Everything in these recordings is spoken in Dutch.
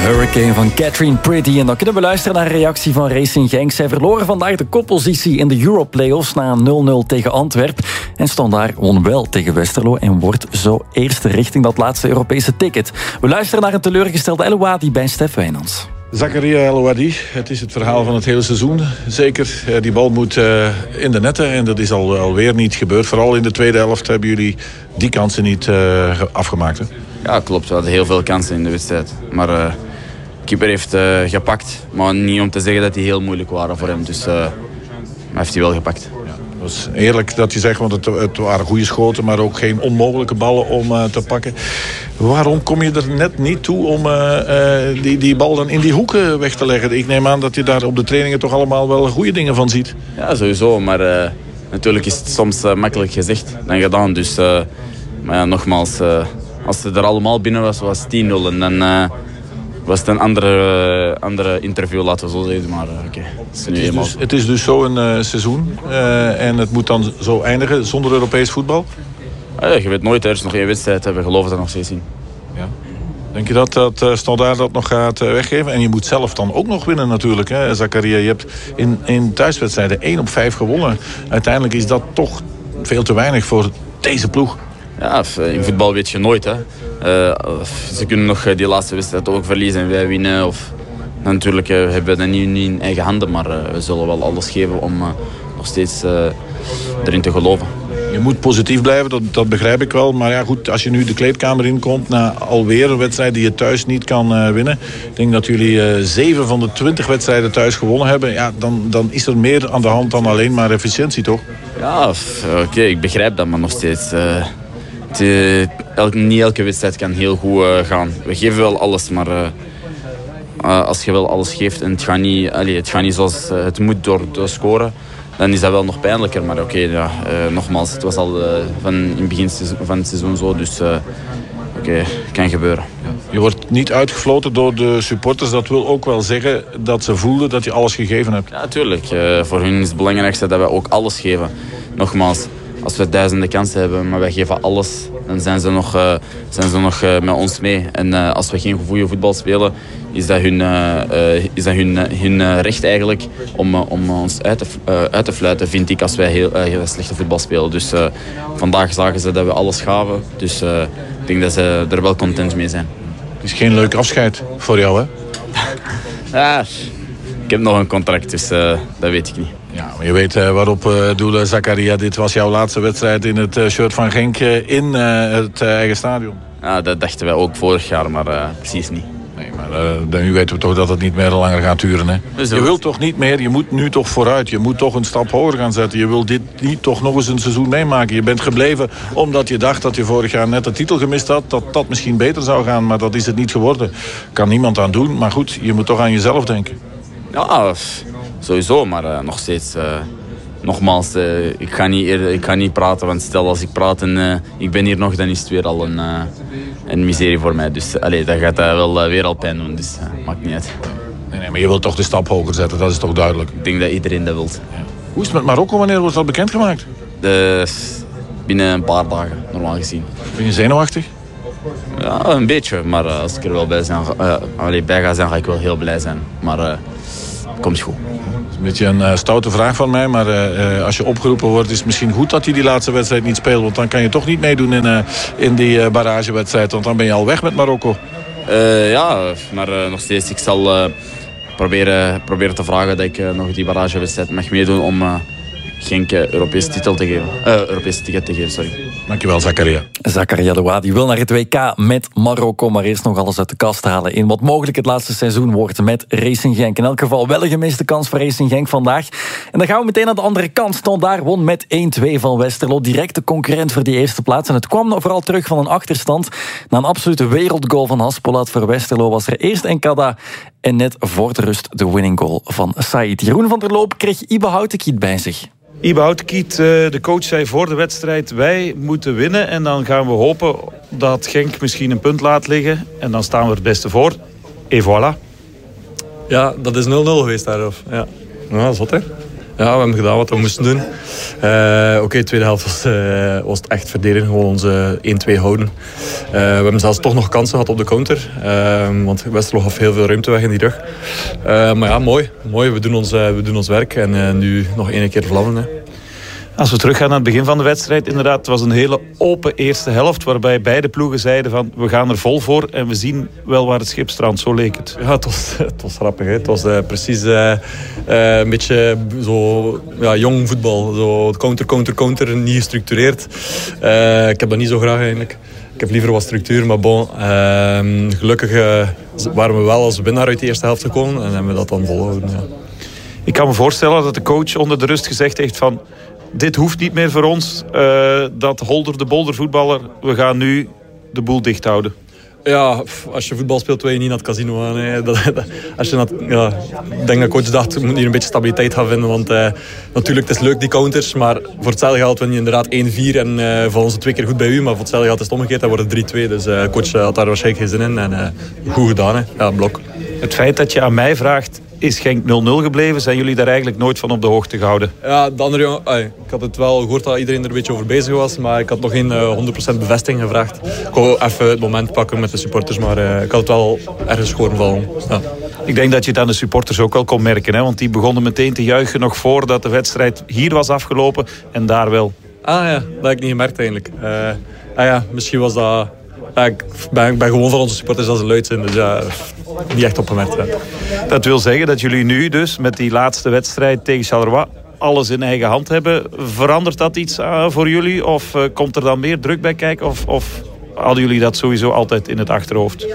Hurricane van Catherine Pretty. En dan kunnen we luisteren naar een reactie van Racing Genk. Zij verloren vandaag de koppositie in de Europlayoffs na een 0-0 tegen Antwerp. En Standaard won wel tegen Westerlo en wordt zo eerste richting dat laatste Europese ticket. We luisteren naar een teleurgestelde El Ouadi bij Stef Wijnands. Zakaria El Ouadi, het is het verhaal van het hele seizoen. Zeker, die bal moet in de netten en dat is alweer niet gebeurd. Vooral in de tweede helft hebben jullie die kansen niet afgemaakt. Hè? Ja, klopt. We hadden heel veel kansen in de wedstrijd. Maar de keeper heeft gepakt. Maar niet om te zeggen dat die heel moeilijk waren voor hem. Dus maar heeft hij wel gepakt. Ja, dat is eerlijk dat je zegt, want het waren goede schoten, maar ook geen onmogelijke ballen om te pakken. Waarom kom je er net niet toe om die bal dan in die hoeken weg te leggen? Ik neem aan dat je daar op de trainingen toch allemaal wel goede dingen van ziet. Ja, sowieso. Maar natuurlijk is het soms makkelijk gezegd dan gedaan. Dus, maar ja, nogmaals, als ze er allemaal binnen was het 10-0. En dan was het een andere interview, laten we zo zeggen. Maar oké. Het is dus zo'n seizoen en het moet dan zo eindigen zonder Europees voetbal? Ja, je weet nooit, er is nog één wedstrijd. We geloven dat nog steeds in. Ja. Denk je dat Standaard dat nog gaat weggeven? En je moet zelf dan ook nog winnen natuurlijk, hè, Zakaria. Je hebt in thuiswedstrijden 1 op 5 gewonnen. Uiteindelijk is dat toch veel te weinig voor deze ploeg. Ja, in voetbal weet je nooit. Hè. Ze kunnen nog die laatste wedstrijd ook verliezen en wij winnen. Of, natuurlijk hebben we dat niet in eigen handen, maar we zullen wel alles geven om nog steeds erin te geloven. Je moet positief blijven, dat begrijp ik wel. Maar ja, goed, als je nu de kleedkamer inkomt na alweer een wedstrijd die je thuis niet kan winnen. Ik denk dat jullie 7 van de 20 wedstrijden thuis gewonnen hebben. Ja, dan is er meer aan de hand dan alleen maar efficiëntie, toch? Ja, oké, ik begrijp dat, maar nog steeds. Niet elke wedstrijd kan heel goed gaan. We geven wel alles, maar als je wel alles geeft en het gaat niet zoals het moet door te scoren, dan is dat wel nog pijnlijker. Maar oké, nogmaals, het was al van in het begin van het seizoen zo, dus het kan gebeuren. Je wordt niet uitgefloten door de supporters. Dat wil ook wel zeggen dat ze voelden dat je alles gegeven hebt. Ja, tuurlijk. Voor hun is het belangrijkste dat wij ook alles geven. Nogmaals, als we duizenden kansen hebben, maar wij geven alles, dan zijn ze nog met ons mee. En als we geen goede voetbal spelen, is dat hun recht eigenlijk om ons uit te fluiten, vind ik, als wij heel slechte voetbal spelen. Dus vandaag zagen ze dat we alles gaven. Dus ik denk dat ze er wel content mee zijn. Het is geen leuk afscheid voor jou, hè? Ja, ik heb nog een contract, dus dat weet ik niet. Ja, maar je weet waarop doelen, Zakaria. Dit was jouw laatste wedstrijd in het shirt van Genk in het eigen stadion. Ja, dat dachten wij ook vorig jaar, maar precies niet. Nee, maar nu weten we toch dat het niet meer langer gaat duren, hè? Dus je wilt toch niet meer, je moet nu toch vooruit. Je moet toch een stap hoger gaan zetten. Je wilt dit niet toch nog eens een seizoen meemaken. Je bent gebleven omdat je dacht dat je vorig jaar net de titel gemist had. Dat misschien beter zou gaan, maar dat is het niet geworden. Kan niemand aan doen, maar goed, je moet toch aan jezelf denken. Ja, sowieso, maar nog steeds. Nogmaals, ik ga niet praten, want stel als ik praat en ik ben hier nog, dan is het weer al een miserie voor mij. Dus dat gaat wel weer al pijn doen, dus maakt niet uit. Nee, maar je wilt toch de stap hoger zetten, dat is toch duidelijk? Ik denk dat iedereen dat wil. Ja. Hoe is het met Marokko, wanneer wordt dat bekendgemaakt? Binnen een paar dagen, normaal gezien. Ben je zenuwachtig? Ja, een beetje, maar als ik er wel bij ga zijn, ga ik wel heel blij zijn. Maar komt goed. Een beetje een stoute vraag van mij, maar als je opgeroepen wordt, is het misschien goed dat hij die laatste wedstrijd niet speelt. Want dan kan je toch niet meedoen in die barragewedstrijd, want dan ben je al weg met Marokko. Ja, maar nog steeds, ik zal proberen te vragen dat ik nog die barragewedstrijd mag meedoen om Genk Europese ticket te geven. Sorry. Dankjewel, Zakaria. Zakaria El Ouadi wil naar het WK met Marokko, maar eerst nog alles uit de kast halen in wat mogelijk het laatste seizoen wordt met Racing Genk. In elk geval wel een gemiste kans voor Racing Genk vandaag. En dan gaan we meteen aan de andere kant. Standaard won met 1-2 van Westerlo. Directe concurrent voor die eerste plaats. En het kwam vooral terug van een achterstand. Na een absolute wereldgoal van Haspolat voor Westerlo was er eerst Enkada en net voor de rust de winning goal van Saïd. Jeroen van der Loop kreeg Ibe Houtenkiet bij zich. Ibe Houtenkiet, de coach, zei voor de wedstrijd: wij moeten winnen en dan gaan we hopen dat Genk misschien een punt laat liggen. En dan staan we het beste voor. Et voilà. Ja, dat is 0-0 geweest daarof. Ja. Nou, zot hè. we hebben gedaan wat we moesten doen. Oké, de tweede helft was het echt verdedigen. Gewoon onze 1-2 houden. We hebben zelfs toch nog kansen gehad op de counter. Want Westerlo gaf heel veel ruimte weg in die rug. Maar ja, mooi. We doen ons werk. En nu nog 1 keer vlammen. Hè. Als we teruggaan naar het begin van de wedstrijd, inderdaad, het was een hele open eerste helft, waarbij beide ploegen zeiden van, we gaan er vol voor en we zien wel waar het schip strandt. Zo leek het. Ja, het was grappig. Hè. Het was precies een beetje zo jong voetbal. Zo counter, niet gestructureerd. Ik heb dat niet zo graag eigenlijk. Ik heb liever wat structuur, maar bon. Gelukkig waren we wel als winnaar uit de eerste helft gekomen en hebben we dat dan volhouden. Ja. Ik kan me voorstellen dat de coach onder de rust gezegd heeft van, dit hoeft niet meer voor ons. Dat holder de bolder voetballer, we gaan nu de boel dicht houden. Ja, als je voetbal speelt wil je niet naar het casino gaan. Hè. Ik denk dat coach dacht, we moeten hier een beetje stabiliteit gaan vinden. Want natuurlijk, het is leuk die counters. Maar voor hetzelfde geld win je inderdaad 1-4. En van onze 2 keer goed bij u. Maar voor hetzelfde geld is het omgekeerd. Dan wordt het 3-2. Dus coach had daar waarschijnlijk geen zin in. En goed gedaan, hè. Ja, blok. Het feit dat je aan mij vraagt, is Genk 0-0 gebleven? Zijn jullie daar eigenlijk nooit van op de hoogte gehouden? Ja, de andere jongen, ik had het wel gehoord dat iedereen er een beetje over bezig was. Maar ik had nog geen 100% bevestiging gevraagd. Ik wou even het moment pakken met de supporters. Maar ik had het wel ergens horen vallen. Ja. Ik denk dat je het aan de supporters ook wel kon merken. Hè? Want die begonnen meteen te juichen nog voordat de wedstrijd hier was afgelopen. En daar wel. Ah ja, dat heb ik niet gemerkt eigenlijk. Misschien was dat... ik ben gewoon van onze supporters als ze luid zijn. Dus ja, niet echt opgemerkt. Ja. Dat wil zeggen dat jullie nu dus met die laatste wedstrijd tegen Charleroi alles in eigen hand hebben. Verandert dat iets voor jullie? Of komt er dan meer druk bij kijken? Of hadden jullie dat sowieso altijd in het achterhoofd?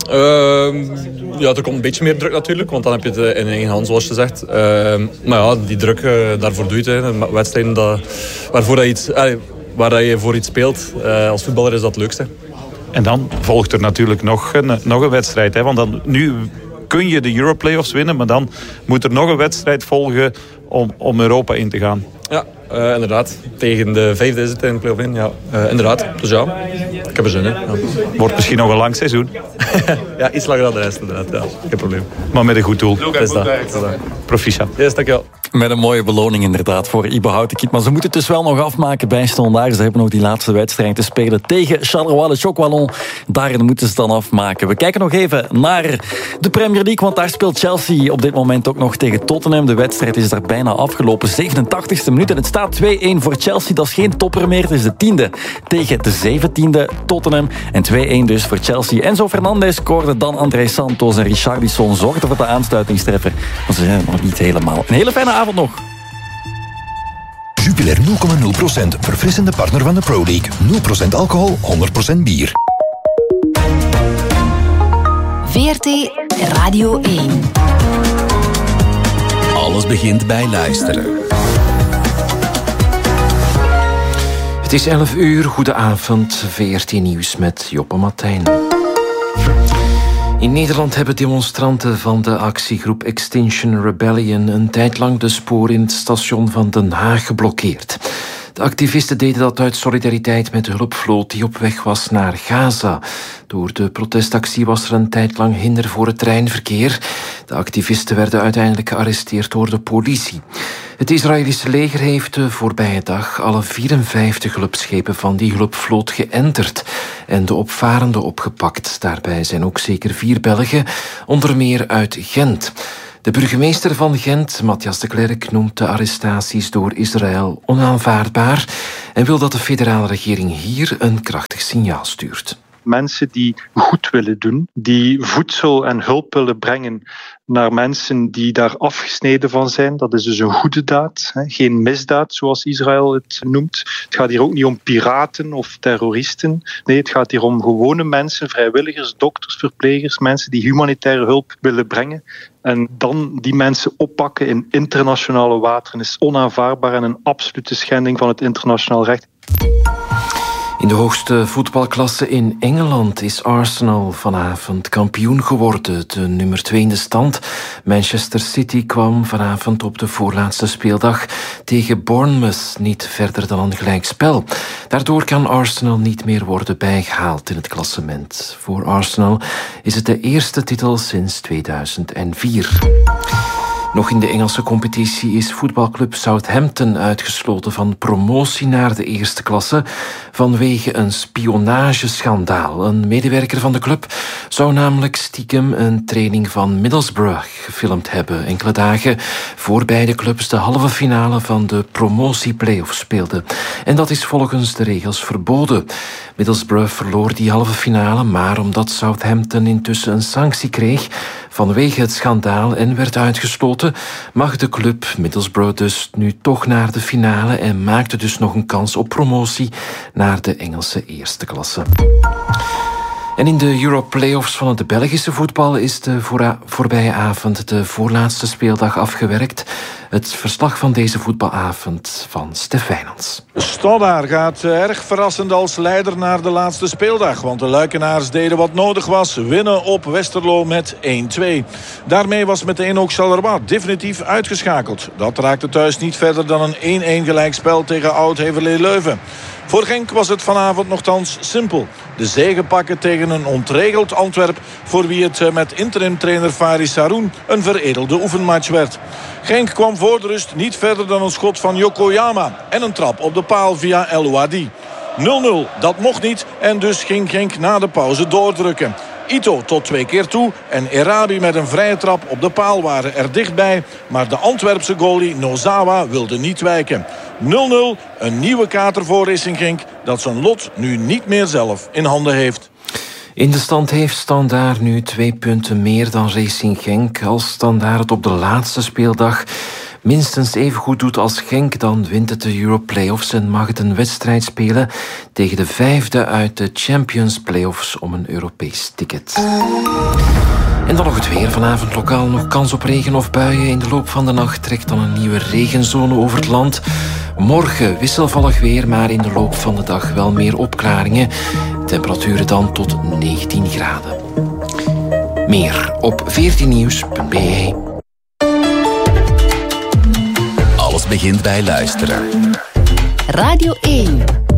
Er komt een beetje meer druk natuurlijk. Want dan heb je het in eigen hand, zoals je zegt. Maar ja, die druk, daarvoor doe je het. Hè. Wedstrijden waar je voor iets speelt. Als voetballer is dat het leukste. En dan volgt er natuurlijk nog een wedstrijd. Hè? Want dan, nu kun je de Europlayoffs winnen, maar dan moet er nog een wedstrijd volgen om Europa in te gaan. Ja, inderdaad. Tegen de 5e is het in de play-off in. Ja, inderdaad. Dus ja, ik heb er zin in. Ja. Wordt misschien nog een lang seizoen. Ja, iets langer dan de rest inderdaad. Ja, geen probleem. Maar met een goed doel. Dat is dat. Proficiat. Yes, dankjewel. Met een mooie beloning inderdaad voor Ibe Houtenkiet. Maar ze moeten het dus wel nog afmaken bij Standaard. Ze hebben nog die laatste wedstrijd te spelen tegen Charleroi de Choc Wallon. Daarin moeten ze het dan afmaken. We kijken nog even naar de Premier League. Want daar speelt Chelsea op dit moment ook nog tegen Tottenham. De wedstrijd is daar bijna afgelopen. 87e minuut en het staat 2-1 voor Chelsea. Dat is geen topper meer. Het is de 10e tegen de 17e Tottenham. En 2-1 dus voor Chelsea. Enzo Fernandez scoorde, dan André Santos en Richarlison zorgden voor de aansluitingstreffer. Maar ze zijn nog niet helemaal. Een hele fijne avond nog. Jupiler 0,0%. Verfrissende partner van de Pro League. 0% alcohol, 100% bier. VRT Radio 1. Alles begint bij luisteren. Het is 11 uur, goedenavond, VRT Nieuws met Joppe Martijn. In Nederland hebben demonstranten van de actiegroep Extinction Rebellion een tijd lang de sporen in het station van Den Haag geblokkeerd. De activisten deden dat uit solidariteit met de hulpvloot die op weg was naar Gaza. Door de protestactie was er een tijd lang hinder voor het treinverkeer. De activisten werden uiteindelijk gearresteerd door de politie. Het Israëlische leger heeft de voorbije dag alle 54 hulpschepen van die hulpvloot geënterd en de opvarenden opgepakt. Daarbij zijn ook zeker 4 Belgen, onder meer uit Gent. De burgemeester van Gent, Matthias de Klerk, noemt de arrestaties door Israël onaanvaardbaar en wil dat de federale regering hier een krachtig signaal stuurt. Mensen die goed willen doen, die voedsel en hulp willen brengen naar mensen die daar afgesneden van zijn. Dat is dus een goede daad, geen misdaad zoals Israël het noemt. Het gaat hier ook niet om piraten of terroristen. Nee, het gaat hier om gewone mensen, vrijwilligers, dokters, verplegers, mensen die humanitaire hulp willen brengen. En dan die mensen oppakken in internationale wateren is onaanvaardbaar en een absolute schending van het internationaal recht. In de hoogste voetbalklasse in Engeland is Arsenal vanavond kampioen geworden. De nummer 2 in de stand, Manchester City, kwam vanavond op de voorlaatste speeldag tegen Bournemouth niet verder dan een gelijkspel. Daardoor kan Arsenal niet meer worden bijgehaald in het klassement. Voor Arsenal is het de eerste titel sinds 2004. Nog in de Engelse competitie is voetbalclub Southampton uitgesloten van promotie naar de eerste klasse vanwege een spionageschandaal. Een medewerker van de club zou namelijk stiekem een training van Middlesbrough gefilmd hebben, enkele dagen voor beide clubs de halve finale van de promotie-playoffs speelden. En dat is volgens de regels verboden. Middlesbrough verloor die halve finale, maar omdat Southampton intussen een sanctie kreeg vanwege het schandaal en werd uitgesloten, mag de club Middlesbrough dus nu toch naar de finale en maakte dus nog een kans op promotie naar de Engelse eerste klasse. En in de Euro-playoffs van het Belgische voetbal is de voorbije avond de voorlaatste speeldag afgewerkt. Het verslag van deze voetbalavond van Stef Wijnands. Stouda gaat erg verrassend als leider naar de laatste speeldag. Want de Luikenaars deden wat nodig was. Winnen op Westerlo met 1-2. Daarmee was meteen ook Charleroi definitief uitgeschakeld. Dat raakte thuis niet verder dan een 1-1 gelijkspel tegen Oud-Heverlee Leuven. Voor Genk was het vanavond nogthans simpel. De zege pakken tegen een ontregeld Antwerp, voor wie het met interim-trainer Faris Saroun een veredelde oefenmatch werd. Genk kwam voor de rust niet verder dan een schot van Yokoyama en een trap op de paal via El Ouadi. 0-0, dat mocht niet en dus ging Genk na de pauze doordrukken. Ito tot 2 keer toe en Erabi met een vrije trap op de paal waren er dichtbij. Maar de Antwerpse goalie Nozawa wilde niet wijken. 0-0, een nieuwe kater voor Racing Genk dat zijn lot nu niet meer zelf in handen heeft. In de stand heeft Standaard nu 2 punten meer dan Racing Genk. Als Standaard het op de laatste speeldag minstens even goed doet als Genk, dan wint het de Euro-playoffs en mag het een wedstrijd spelen tegen de 5e uit de Champions Playoffs om een Europees ticket. En dan nog het weer. Vanavond lokaal nog kans op regen of buien. In de loop van de nacht trekt dan een nieuwe regenzone over het land. Morgen wisselvallig weer, maar in de loop van de dag wel meer opklaringen. Temperaturen dan tot 19 graden. Meer op 14nieuws.be. Alles begint bij luisteren. Radio 1.